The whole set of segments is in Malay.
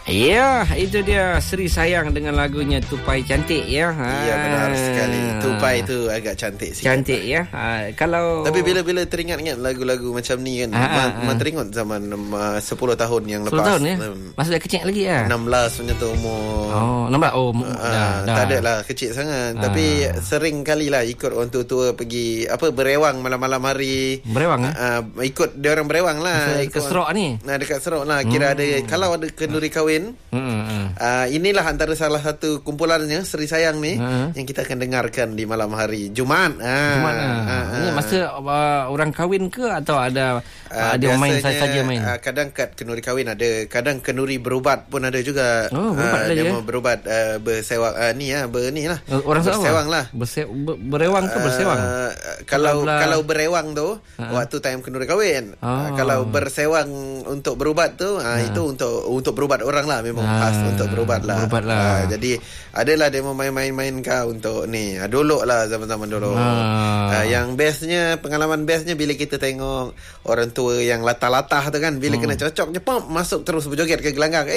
Ya, itu dia Seri Sayang dengan lagunya Tupai Cantik ya. Ya, benar sekali. Tupai tu agak cantik sikit. Cantik ya. Kalau tapi bila-bila teringat-ingat lagu-lagu macam ni kan, teringat zaman 10 tahun yang 10 lepas. tahun ya. Masa dah kecil lagi ya. 16 punya tu umur. Oh, 16. Oh, dah. Tak ada lah, kecil sangat. Tapi sering kali lah ikut orang tua pergi berewang malam-malam hari. Berewang ikut dia orang berewang lah. Ke Serok ni. Dekat Serok lah. Kira ada, kalau ada kenduri kahwin, inilah antara salah satu kumpulannya Seri Sayang ni yang kita akan dengarkan di malam hari Jumaat. Ini masa orang kahwin ke atau ada main saja main? Kadang kat kenduri kahwin ada, kadang kenduri berubat pun ada juga. Dia mau berubat bersewang lah. Orang bersewang lah. Berewang ke bersewang? Kalau berewang tu waktu time kenduri kahwin. Kalau bersewang untuk berubat tu itu untuk berubat orang lah, memang khas untuk berubat lah. Jadi adalah dia mau main-main kau untuk ni. Dulu lah, zaman-zaman dulu. Yang bestnya, pengalaman bestnya bila kita tengok orang tua yang latah-latah tu kan, bila kena cocok jepang masuk terus berjoget ke gelanggang.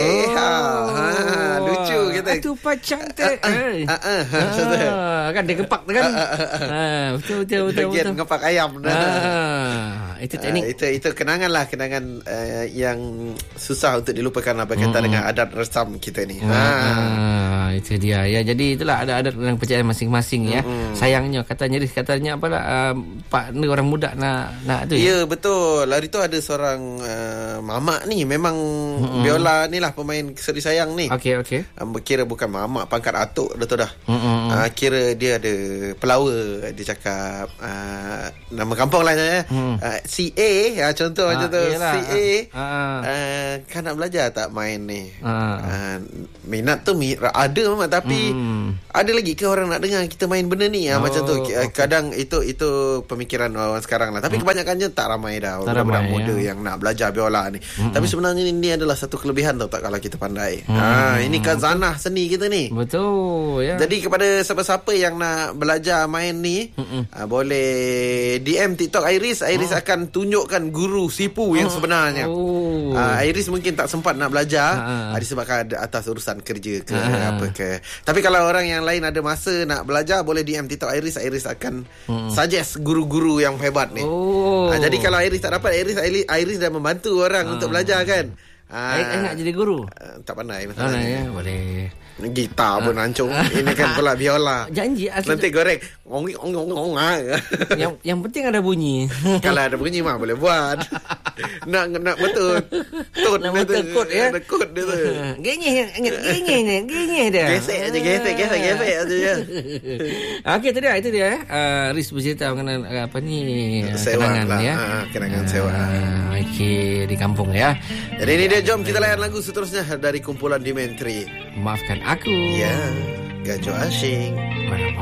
Lucu kita. Tupai Cantik. Kan dia gepak tu kan. Betul. Joget ngepak ayam. Itu teknik. Itu kenangan lah, kenangan yang susah untuk dilupakan lah berkaitan dengan adat resam kita ni. Itu dia ya. Jadi itulah ada adat dan percayaan masing-masing ya. Sayangnya katanya apalah partner orang muda nak tu. Ya, betul. Hari tu ada seorang mamak ni, memang biola ni lah pemain Seri Sayang ni. Okey. Kira bukan mamak, pangkat atuk dah tu dah. Kira dia ada pelawa, dia cakap nama kampung lah ya. CA contoh macam tu. CA kan nak belajar tak main ni. Minat tu ada memang, tapi ada lagi ke orang nak dengar kita main benda ni macam tu. Kadang itu pemikiran orang sekarang lah. Tapi kebanyakannya tak ramai dah budak-budak muda yang nak belajar biola ni. Tapi sebenarnya ini adalah satu kelebihan tau tak, kalau kita pandai. Ini kan zanah seni kita ni. Betul ya. Jadi kepada siapa-siapa yang nak belajar main ni, boleh DM TikTok Iris akan tunjukkan guru sipu yang sebenarnya. Iris mungkin tak sempat nak belajar disebabkan ada atas urusan kerja ke apa ke. Tapi kalau orang yang lain ada masa nak belajar, boleh DM TikTok Iris akan suggest guru-guru yang hebat ni. Jadi kalau Iris tak dapat, Iris dah membantu orang untuk belajar kan. Nak jadi guru? Tak pandai masalahnya. Boleh. Gitar pun hancur. Ini kan pula biola. Janji nanti goreng. Yang penting ada bunyi. Kalau ada bunyi mah boleh buat. Nak betul. Nak betul kod ya. Ada kod dia tu. Genyeh dia. Gesek aja. Okey, itu dia. Riz bercerita mengenai apa ni? Kenangan lah. Ya. Kenangan sewa. Okey, di kampung ya. Jadi ini dia, jom kita layan lagu seterusnya dari kumpulan Dementri. Maafkan aku. Ya, Gajo Asyik.